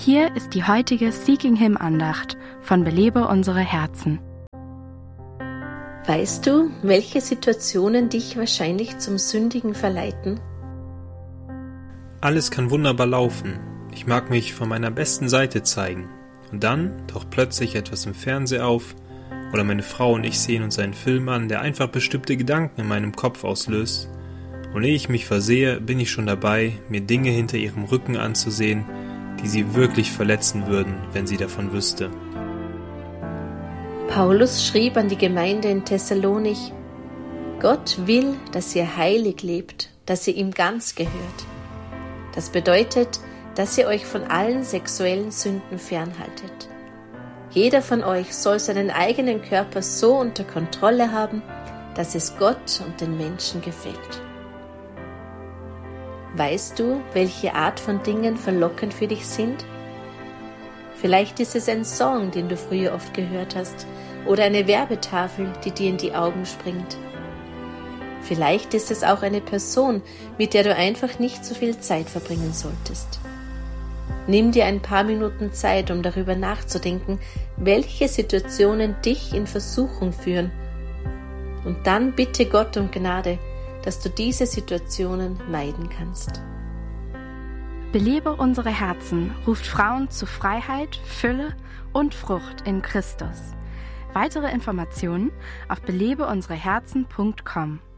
Hier ist die heutige Seeking Him Andacht von Belebe unsere Herzen. Weißt du, welche Situationen dich wahrscheinlich zum Sündigen verleiten? Alles kann wunderbar laufen. Ich mag mich von meiner besten Seite zeigen. Und dann taucht plötzlich etwas im Fernseher auf oder meine Frau und ich sehen uns einen Film an, der einfach bestimmte Gedanken in meinem Kopf auslöst. Und ehe ich mich versehe, bin ich schon dabei, mir Dinge hinter ihrem Rücken anzusehen, die sie wirklich verletzen würden, wenn sie davon wüsste. Paulus schrieb an die Gemeinde in Thessalonich: Gott will, dass ihr heilig lebt, dass ihr ihm ganz gehört. Das bedeutet, dass ihr euch von allen sexuellen Sünden fernhaltet. Jeder von euch soll seinen eigenen Körper so unter Kontrolle haben, dass es Gott und den Menschen gefällt. Weißt du, welche Art von Dingen verlockend für dich sind? Vielleicht ist es ein Song, den du früher oft gehört hast, oder eine Werbetafel, die dir in die Augen springt. Vielleicht ist es auch eine Person, mit der du einfach nicht so viel Zeit verbringen solltest. Nimm dir ein paar Minuten Zeit, um darüber nachzudenken, welche Situationen dich in Versuchung führen. Und dann bitte Gott um Gnade, dass du diese Situationen meiden kannst. Belebe unsere Herzen ruft Frauen zu Freiheit, Fülle und Frucht in Christus. Weitere Informationen auf belebeunsereherzen.com.